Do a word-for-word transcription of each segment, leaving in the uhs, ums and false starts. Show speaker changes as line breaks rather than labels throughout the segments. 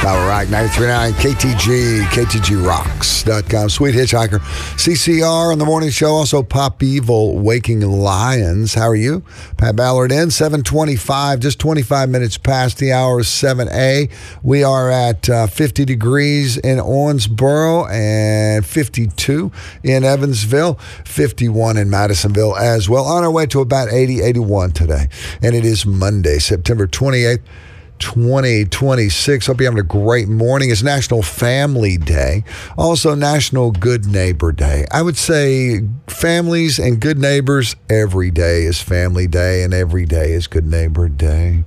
Power Rock ninety-three point nine, K T G, K T G rocks dot com. Sweet Hitchhiker, C C R on the morning show. Also, Pop Evil, Waking Lions. How are you? Pat Ballard in, seven twenty-five, just twenty-five minutes past the hour, seven A. We are at uh, fifty degrees in Owensboro and fifty-two in Evansville, fifty-one in Madisonville as well. On our way to about eighty, eighty-one today. And it is Monday, September twenty-eighth. twenty twenty-six. Hope you're having a great morning. It's National Family Day. Also National Good Neighbor Day. I would say families and good neighbors, every day is Family Day and every day is Good Neighbor Day.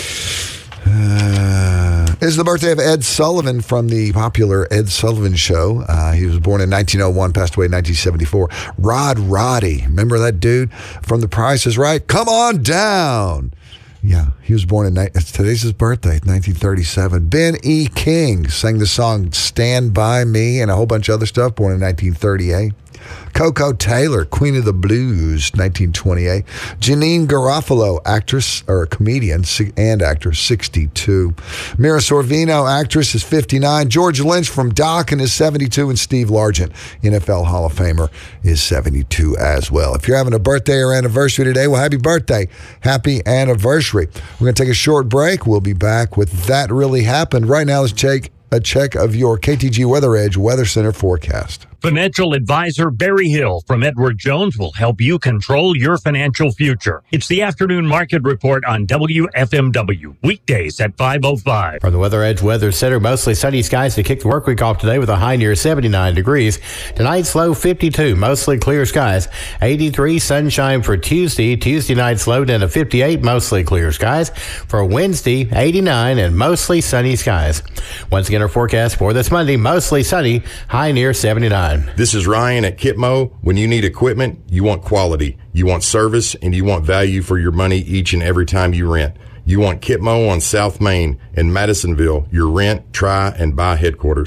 Uh, it's the birthday of Ed Sullivan from the popular Ed Sullivan Show. Uh, he was born in nineteen oh one, passed away in nineteen seventy-four. Rod Roddy, remember that dude from The Price is Right? Come on down. Yeah, he was born in, today's his birthday, nineteen thirty-seven. Ben E. King sang the song Stand By Me and a whole bunch of other stuff, born in nineteen thirty-eight. Coco Taylor, Queen of the Blues, nineteen twenty-eight. Janine Garofalo, actress or comedian and actress, sixty-two. Mira Sorvino, actress, is fifty-nine. George Lynch from Dokken is seventy-two, and Steve Largent, N F L Hall of Famer, is seventy-two as well. If you're having a birthday or anniversary today, well, happy birthday. Happy anniversary. We're going to take a short break. We'll be back with That Really Happened. Right now, let's take a check of your K T G Weather Edge Weather Center forecast.
Financial advisor Barry Hill from Edward Jones will help you control your financial future. It's the afternoon market report on W F M W, weekdays at five oh five.
From the Weather Edge Weather Center, mostly sunny skies to kick the work week off today with a high near seventy-nine degrees. Tonight's low fifty-two, mostly clear skies. eighty-three sunshine for Tuesday. Tuesday night's low down to fifty-eight, mostly clear skies. For Wednesday, eighty-nine and mostly sunny skies. Once again, our forecast for this Monday, mostly sunny, high near seventy-nine.
This is Ryan at Kitmo. When you need equipment, you want quality, you want service, and you want value for your money each and every time you rent. You want Kitmo on South Main in Madisonville, your rent, try, and buy headquarters.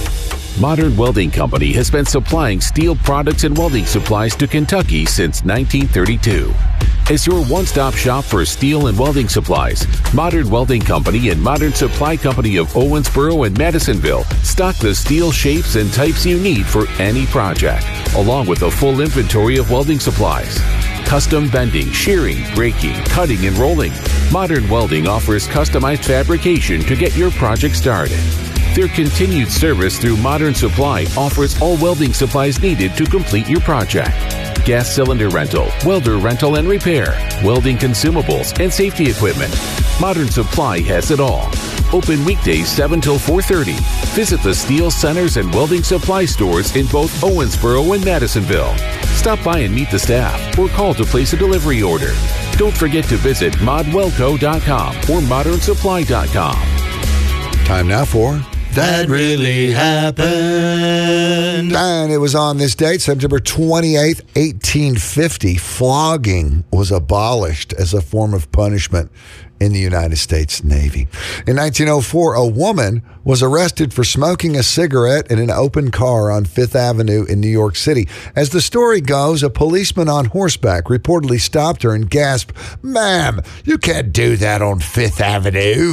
Modern Welding Company has been supplying steel products and welding supplies to Kentucky since nineteen thirty-two. As your one-stop shop for steel and welding supplies, Modern Welding Company and Modern Supply Company of Owensboro and Madisonville stock the steel shapes and types you need for any project, along with a full inventory of welding supplies. Custom bending, shearing, braking, cutting, and rolling. Modern Welding offers customized fabrication to get your project started. Their continued service through Modern Supply offers all welding supplies needed to complete your project. Gas cylinder rental, welder rental and repair, welding consumables, and safety equipment. Modern Supply has it all. Open weekdays seven till four thirty. Visit the steel centers and welding supply stores in both Owensboro and Madisonville. Stop by and meet the staff or call to place a delivery order. Don't forget to visit mod welco dot com or modern supply dot com.
Time now for
That Really Happened.
And it was on this date, September twenty-eighth, eighteen fifty. Flogging was abolished as a form of punishment in the United States Navy. In nineteen oh four, a woman was arrested for smoking a cigarette in an open car on Fifth Avenue in New York City. As the story goes, a policeman on horseback reportedly stopped her and gasped, "Ma'am, you can't do that on Fifth Avenue."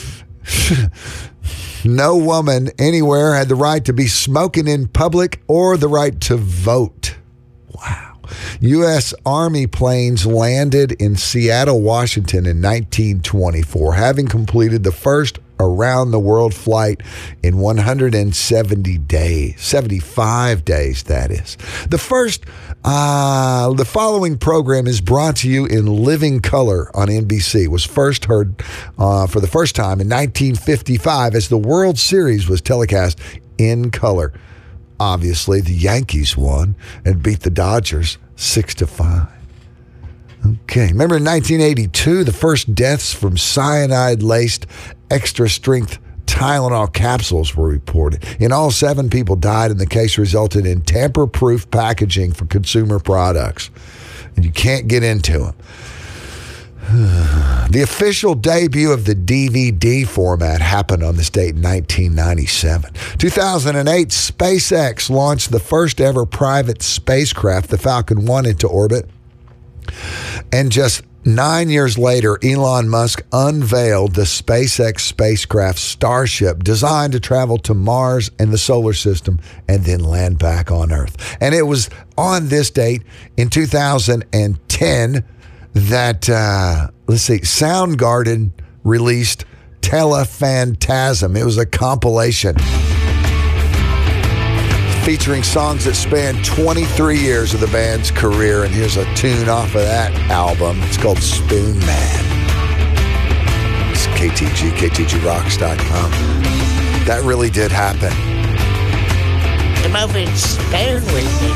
No woman anywhere had the right to be smoking in public or the right to vote. Wow. U S Army planes landed in Seattle, Washington in nineteen twenty-four, having completed the first around-the-world flight in one hundred seventy days. seventy-five days, that is. The first, uh, the following program is brought to you in living color on N B C. It was first heard uh, for the first time in nineteen fifty-five as the World Series was telecast in color. Obviously, the Yankees won and beat the Dodgers six to five. Okay. Remember in nineteen eighty-two, the first deaths from cyanide-laced extra-strength Tylenol capsules were reported. In all, seven people died, and the case resulted in tamper-proof packaging for consumer products. And you can't get into them. The official debut of the D V D format happened on this date in nineteen ninety-seven. two thousand eight, SpaceX launched the first ever private spacecraft, the Falcon one, into orbit. And just Nine years later, Elon Musk unveiled the SpaceX spacecraft Starship, designed to travel to Mars and the solar system and then land back on Earth. And it was on this date in two thousand ten that, uh, let's see, Soundgarden released Telephantasm. It was a compilation featuring songs that span twenty-three years of the band's career. And here's a tune off of that album. It's called Spoon Man. It's K T G, K T G rocks dot com. That really did happen.
Come over and spoon with me.